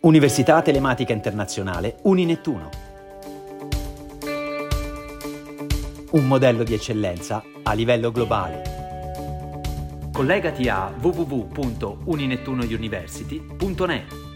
Università Telematica Internazionale Uninettuno. Un modello di eccellenza a livello globale. Collegati a www.uninettunouniversity.net.